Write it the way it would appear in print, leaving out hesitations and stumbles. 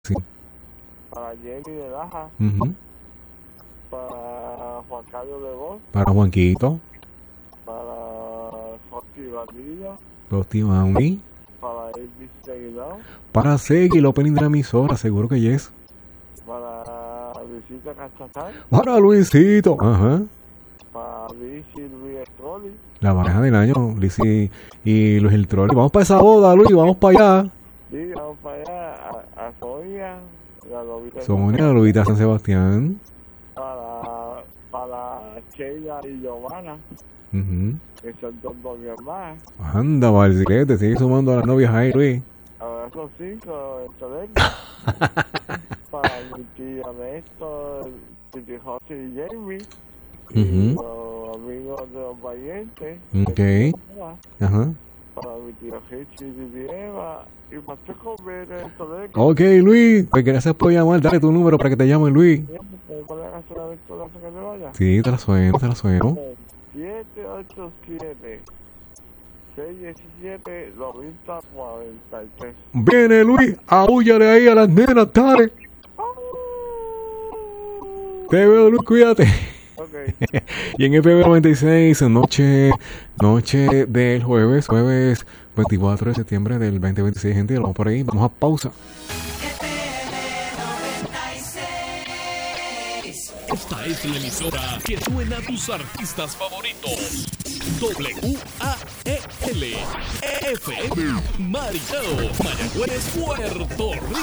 Sí. Para Jenny de Laja. Uh-huh. Para Juan Carlos de Voz. Para Juanquito. Para Jorge Badilla. Rosti Mauri. Para Elvis Seguidao. Para Segui, el opening de la emisora, seguro que yes. Para Luisita Cachazán. Para Luisito. Ajá. Para Luis y Luis Trolli. La pareja del año, Liz y Luis el Troll. Vamos para esa boda, Luis, vamos para allá. Sí, vamos para allá. A Sonia, la lobita. Sonia, la lobita San Sebastián. Para Sheila y Giovanna. Uh-huh. Que son dos mi hermana. Anda, Barcilete, sigue sumando a las novias ahí, Luis. Ahora son 5 en Toledo. Para mi tía Néstor, Titi José y Jamie. Y los amigos de los valientes. Ok. Ajá. Para mi tía Richie y Titi Eva. Y Pacheco Vélez en Toledo. Ok, Luis. Pues gracias por llamar. Dale tu número para que te llamen, Luis. ¿Pueden hacer la victoria que le vaya? Sí, te la sueno. 787 617 9043. Viene, Luis. Ahúllale ahí a las nenas, dale. Te veo, Luis, cuídate. Okay. Y en FM 96, noche del jueves 24 de septiembre del 2026, gente, vamos por ahí, vamos a pausa. Esta es la emisora que suena a tus artistas favoritos. WAEL FM Maricao, Mayagüez, Puerto Rico.